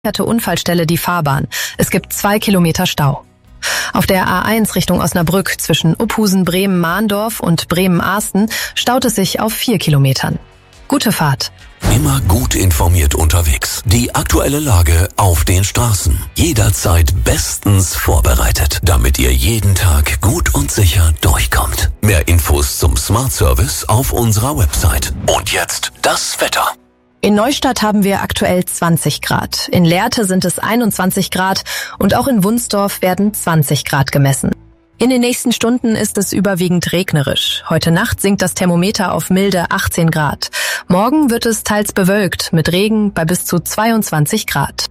Unfallstelle die Fahrbahn. Es gibt 2 Kilometer Stau. Auf der A1 Richtung Osnabrück zwischen Uphusen, Bremen-Mahndorf und Bremen-Ahsten staut es sich auf 4 Kilometern. Gute Fahrt. Immer gut informiert unterwegs. Die aktuelle Lage auf den Straßen. Jederzeit bestens vorbereitet, damit ihr jeden Tag gut und sicher durchkommt. Mehr Infos zum Smart Service auf unserer Website. Und jetzt das Wetter. In Neustadt haben wir aktuell 20 Grad. In Lehrte sind es 21 Grad und auch in Wunsdorf werden 20 Grad gemessen. In den nächsten Stunden ist es überwiegend regnerisch. Heute Nacht sinkt das Thermometer auf milde 18 Grad. Morgen wird es teils bewölkt mit Regen bei bis zu 22 Grad.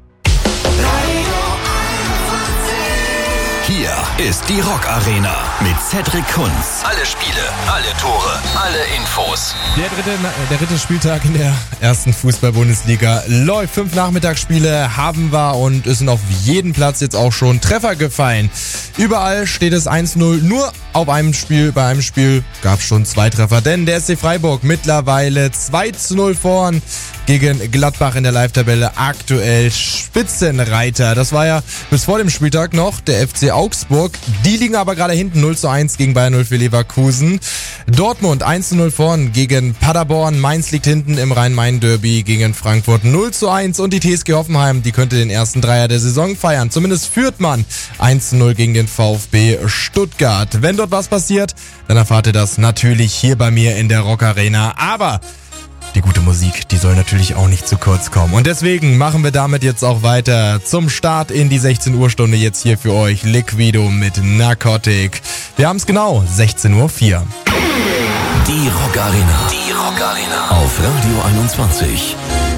Hier ist die Rock Arena mit Cedric Kunz. Alle Spiele, alle Tore, alle Infos. Der dritte Spieltag in der ersten Fußball-Bundesliga läuft. 5 Nachmittagsspiele haben wir und es sind auf jedem Platz jetzt auch schon Treffer gefallen. Überall steht es 1-0. Nur bei einem Spiel gab es schon 2 Treffer, denn der SC Freiburg mittlerweile 2-0 vorn gegen Gladbach in der Live-Tabelle, aktuell Spitzenreiter. Das war ja bis vor dem Spieltag noch der FC Augsburg. Die liegen aber gerade hinten 0-1 gegen Bayern 04 Leverkusen. Dortmund 1-0 vorn gegen Paderborn. Mainz liegt hinten im Rhein-Main-Derby gegen Frankfurt 0-1. Und die TSG Hoffenheim, die könnte den ersten Dreier der Saison feiern. Zumindest führt man 1-0 gegen den VfB Stuttgart. Wenn dort was passiert, dann erfahrt ihr das natürlich hier bei mir in der Rock Arena. Aber die gute Musik, die soll natürlich auch nicht zu kurz kommen. Und deswegen machen wir damit jetzt auch weiter zum Start in die 16 Uhr Stunde jetzt hier für euch. Liquido mit Narcotic. Wir haben es genau, 16:04 Uhr. Die Rock Arena. Die Rock Arena. Auf Radio 21.